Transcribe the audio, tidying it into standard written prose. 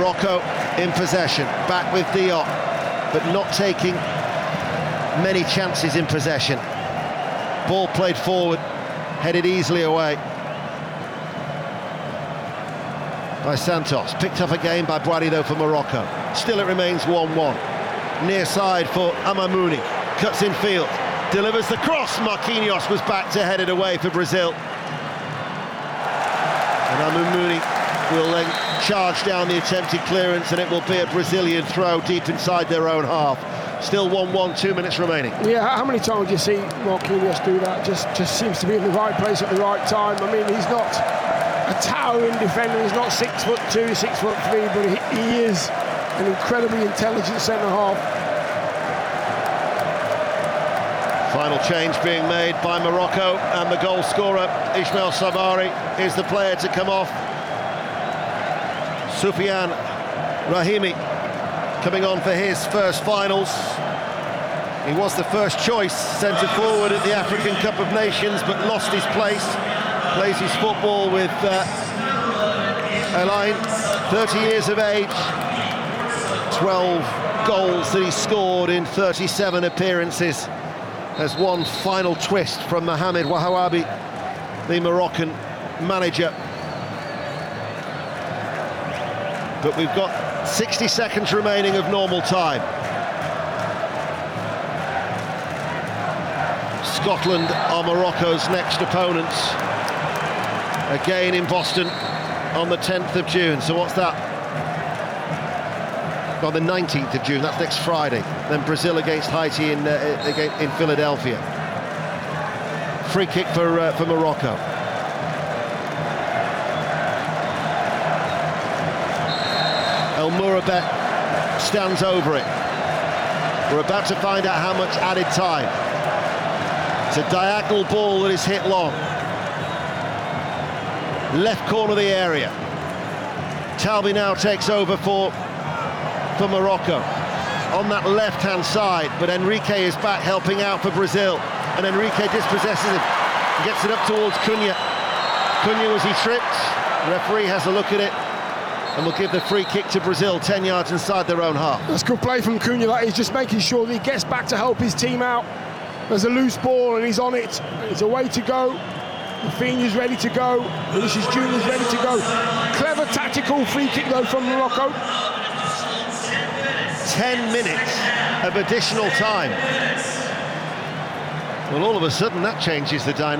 Morocco in possession, back with Diop, but not taking many chances in possession. Ball played forward, headed easily away by Santos. Picked up again by Brady though for Morocco. Still it remains 1-1. Near side for Amamouni, cuts in field, delivers the cross. Marquinhos was back to head it away for Brazil. And Amamouni will then charge down the attempted clearance, and it will be a Brazilian throw deep inside their own half. Still 1-1, 2 minutes remaining. Yeah, how many times do you see Marquinhos do that? Just seems to be in the right place at the right time. I mean, he's not a towering defender, he's not 6'2", 6'3", but he is an incredibly intelligent centre-half. Final change being made by Morocco, and the goal scorer, Ismail Sabari, is the player to come off. Soufiane Rahimi coming on for his first finals. He was the first choice centre forward at the African Cup of Nations, but lost his place. Plays his football with Alain, 30 years of age, 12 goals that he scored in 37 appearances. There's one final twist from Mohamed Wahabi, the Moroccan manager. But we've got 60 seconds remaining of normal time. Scotland are Morocco's next opponents. Again in Boston on the 10th of June. So what's that? On the 19th of June, that's next Friday. Then Brazil against Haiti in Philadelphia. Free kick for Morocco. El Mourabet stands over it. We're about to find out how much added time. It's a diagonal ball that is hit long. Left corner of the area. Talbi now takes over for Morocco on that left-hand side, but Enrique is back helping out for Brazil, and Enrique dispossesses it, gets it up towards Cunha. Cunha, was he tripped? The referee has a look at it and will give the free kick to Brazil 10 yards inside their own half. That's good play from Cunha. That is just making sure that he gets back to help his team out. There's a loose ball and he's on it. It's a way to go. Rafinha's ready to go. Vinicius Junior's ready to go. Clever tactical free kick though from Morocco. 10 minutes of additional time. Well, all of a sudden that changes the dynamic.